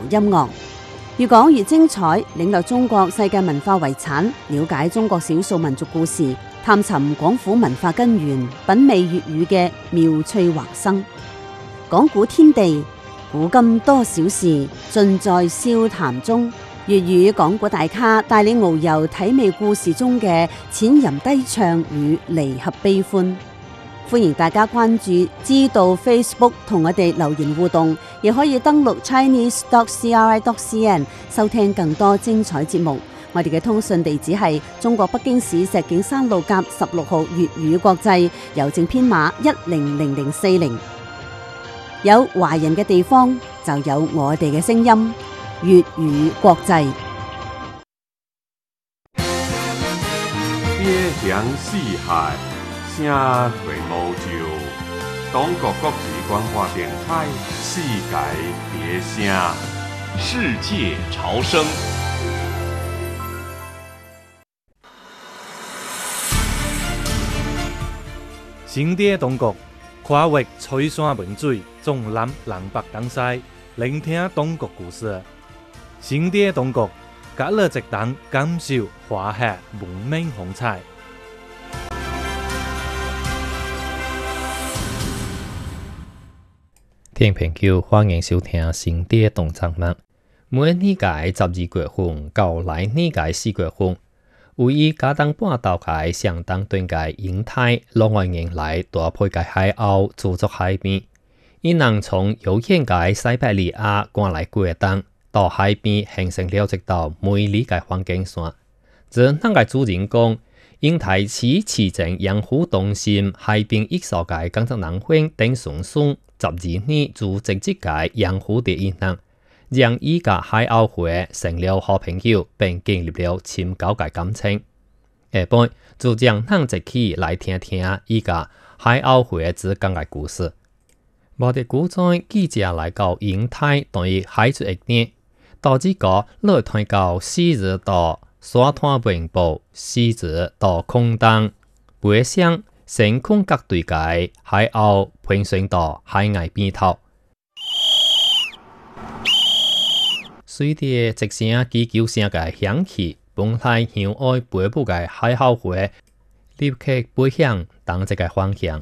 音樂。越講越精彩，領略中國世界文化遺產，了解中國少數民族故事，探尋廣府文化根源，品味粵語嘅妙趣橫生。講古天地，古今多少事，盡在笑談中。粵語講古大咖帶你遨遊體味故事中嘅淺吟低唱與離合悲歡。歡迎大家關注知道 Facebook 同我哋留言互動，亦可以登錄 chinese.cri.cn 收聽更多精彩節目。我哋嘅通訊地址係中國北京市石景山路甲16號粵語國際，郵政編碼100040。有華人嘅地方就有我哋嘅聲音，粵語國際。 邊鄉四海，聲隨無就。中國國際廣播電台，世界別聲， 世界潮聲。 新的中國，跨越翠山文水，縱覽南北東西，聆聽中國故事。新的中國，隔了一檔感受華夏文明風采。 聽眾朋友，歡迎收聽新的動作目。每年屆12月份到來年屆4月份，位於嘉東半島嘅相當短嘅英泰浪外迎來大批嘅海鷗駐足海邊，伊能從遙遠嘅西伯利亞趕來過冬，到海邊形成了一道美麗嘅風景線。自咱嘅主人公英泰市市政養護中心海邊藝術嘅工作人員丁順順12年做直接嘅養護的伊能，讓伊甲海鷗會成了好朋友，並建立了深厚嘅感情。下晡就讓咱一起來聽聽伊甲海鷗會之間嘅故事。無得古早記者來到英泰對於海水一年，導致個來睇到4日到沙灘泳步，4日到空檔，背上成空各隊嘅海鷗盤旋到海岸邊頭。隨着一聲嘰叫聲嘅響起，本來向外飛舞嘅海鷗會立刻飛向同一個方向。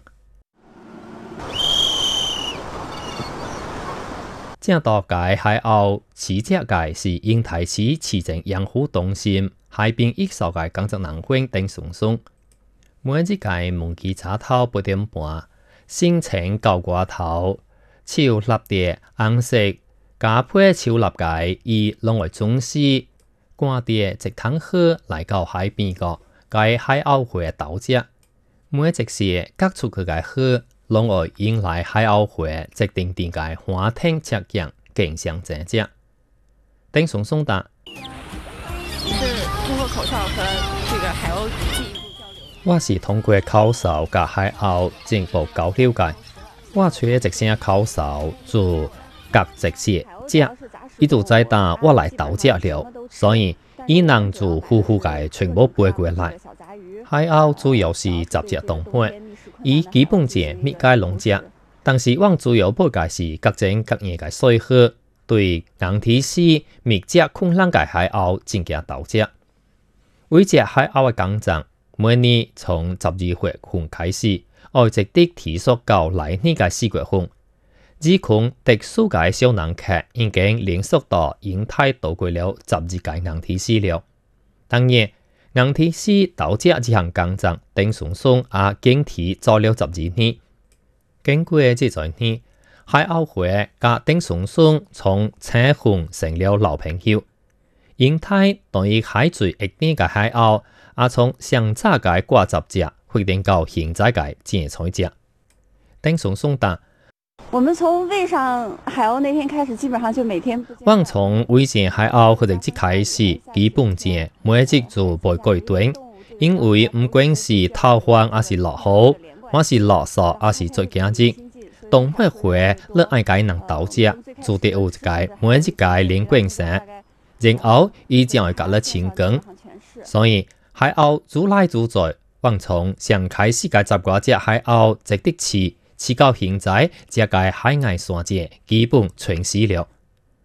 正道嘅海鷗飼隻嘅是英泰市市政養護中心海邊藝術嘅工作人員丁順順。每日嘅門機早頭8點半，清晨9個頭，手立啲紅色加配手立嘅以浪為中心，趕啲一趟河來到海邊個嘅海鷗會島只。每一時隔出去嘅河，浪會引來海鷗會直定定嘅花聽赤鏡，競相爭隻。丁順順答： 是通過口哨和這個海鷗進一步交流。 我是通過口哨甲海鷗進一步交流嘅。我吹一聲口哨就夾直些隻，伊就知道我來島只了，所以伊能就呼呼嘅全部飛過來。海鷗主要是雜隻動物，伊基本上滅解攏隻，但是我主要報嘅是各種各樣嘅水河，對硬體市滅隻困難嘅海鷗真嘅島只。為隻海鷗嘅工作，每年從12月份開始，我直直提速到來年嘅4月份。只款特殊嘅小人客已經連續到英泰度過了12屆硬體市了。當然，硬體市島只這項工作，丁順順也堅持做了12年。經過這12年，海鷗會甲丁順順從青分成了老朋友。英泰對於海水一年嘅海鷗，也從上早嘅掛10隻，發展到現在嘅正彩隻。丁順順答： 我們從餵上海鷗那天開始，基本上就每天。 我從餵上海鷗或者即開始，基本上每日就不改斷，因為唔管是透風還是落雨，還是落雪還是做假日，動物會你愛解能鬥隻，就得有一個每一個連貫性，然後伊將會甲你成功。所以海鷗煮來煮在，我從上開始嘅10多隻海鷗直的飼到現在，這個海岸線界基本全死了。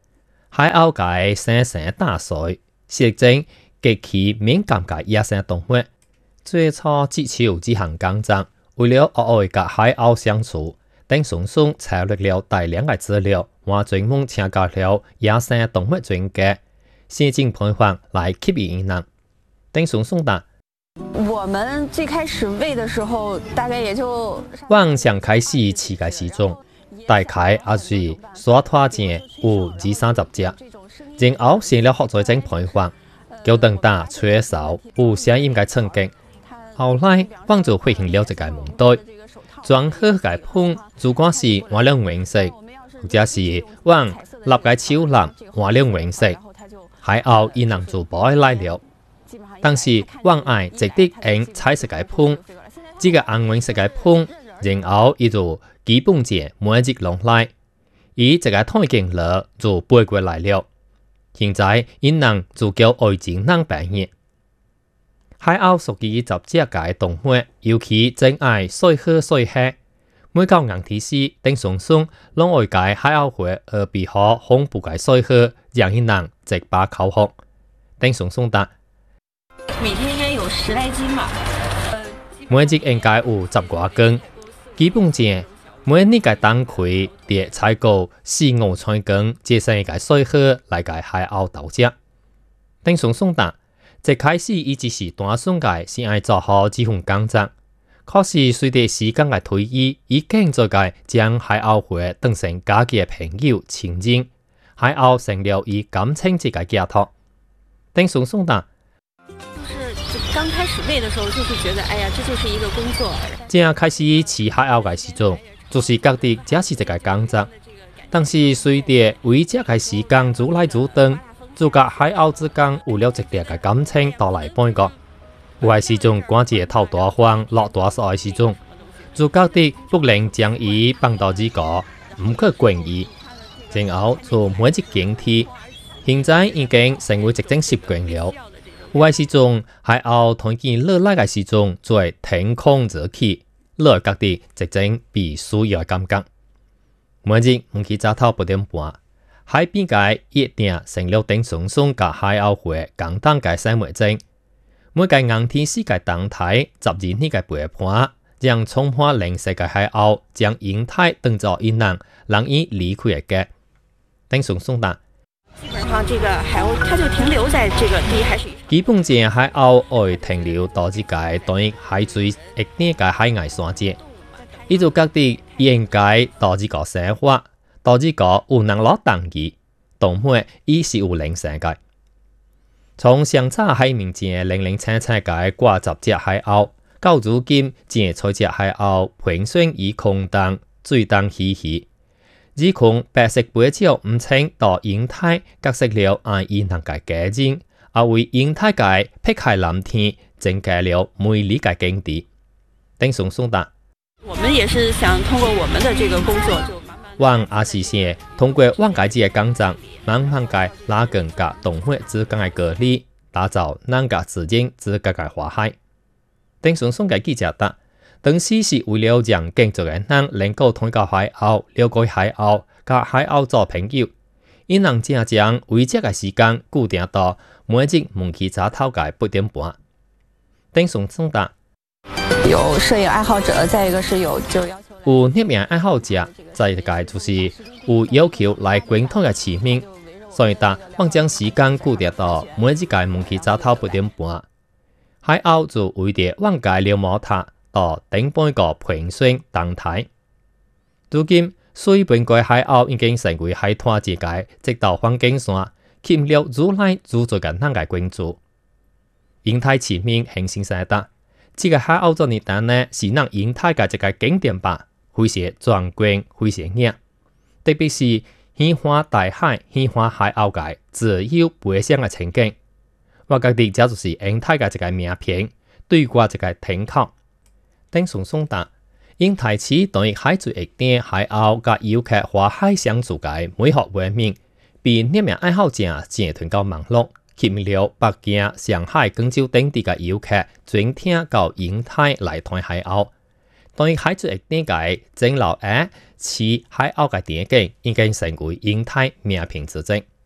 海鸥嘅生生打水，實證極其敏感嘅野生動物。最初接手這項工作，為了學會甲海鷗相處，丁松松查閱了大量嘅資料，還專門請教了野生動物專家，先進培訓來吸引人。丁松松答： 我們最開始餵的時候，大概也就往上開始飼嘅時鐘，大概也是耍拖正有20-30隻，然後先了學在正培訓，叫等打吹哨有聲音嘅衝擊。後來，我就發現了一個問題，裝好嘅盆主管是換了顏色，或者是往立嘅手籃換了顏色，海鷗伊能就不愛來了。但是，我愛直接用彩色嘅盆，這個紅顏色嘅盆，然後伊就基本上每日落來，伊這個太勁了就飛過來了。現在，伊能就叫愛情人扮演。海鷗屬於雜隻嘅動物，尤其真愛水喝水喝。每到硬天時，丁松松攏會解海鷗會而備好恐怖嘅水喝，讓伊人直把口渴。丁松松答： 每天應該有10來斤吧。 每日應該有10多斤，基本上每日嘅當開啲採購4-5寸斤，節省嘅水喝來解海鷗鬥隻。丁松松答：一開始伊只是單純嘅先愛做好這份工作，可是隨着時間嘅推移，伊更做嘅將海鷗會當成家己嘅朋友親人，海鷗成了伊感情這個寄託。丁松松答： 就是剛開始餵的時候，就是覺得，哎呀，這就是一個工作。 正開始飼海鷗嘅時陣，就是覺得這是一個工作，但是隨着為這個時間愈來愈長，就甲海鷗之間有了一定嘅感情到來半個。有嘅時陣趕一個透大風落大雨嘅時陣，就覺得不能將伊放到這個唔可管伊，然後就每日警惕。現在已經成為一種習慣了。有嘅時陣海鷗同見落來嘅時陣，就會騰空而起，落覺得一種被需要嘅感覺。每日唔去早頭8點半。海邊界一定成了丁松松甲海鷗會簡單嘅生活證。每個硬天時嘅動態12日嘅陪伴，讓充滿靈性嘅海鷗將形態當作伊人讓伊離開嘅家。丁松松答： 基本上這個海鷗它就停留在這個第一海水。 基本上海鷗會停留到這個對於海水一點嘅海岸線節，伊就覺得應該到這個生活。到這個有人攞當義，動物伊是有靈性嘅。從上早海面前零零清清嘅掛10隻海鷗，到如今淨採隻海鷗盤旋於空中，水中嬉戲。這群白色背鳥唔清到形態，角色了愛伊人嘅家人，也為形態嘅碧海藍天增加了美麗嘅景致。丁松松答： 我們也是想通過我們的這個工作，就我也是想通過我家己嘅工作，慢慢嘅拉近甲動物之間嘅距離，打造人甲自然之間嘅和諧。丁松松嘅記者答：當時是為了讓工作嘅人能夠通過海鷗了解海鷗，甲海鷗做朋友，因能正將為這個時間固定到每日晚起早頭嘅8點半。丁松松答： 有攝影愛好者，再一個是有就要求有攝影愛好者，再一個就是有要求來觀賞嘅市民，所以我將時間固定到每日嘅晚起早頭8點半。海鷗就圍着我家了毛塔到頂半個盤旋動態。如今水邊個海鷗已經成為海灘之界直到環境線，吸引了愈來愈多嘅人嘅關注。形態市民很欣賞答：這個海鷗做呢單呢，是讓形態嘅一個經典吧。非常壯觀，非常靚，特別是喜歡大海、喜歡海鷗嘅自由飛翔嘅情景。我覺得這就是形態嘅一個名片，對我一個參考。丁松松答：形態詞對海水一點海鷗甲遊客和海相處嘅美好畫面，比攝影愛好者正團到網絡，吸引了北京、上海、廣州等地嘅遊客專聽到形態來睇海鷗。對海水一點嘅整流似海鷗嘅電影，已經成為形態名片之證。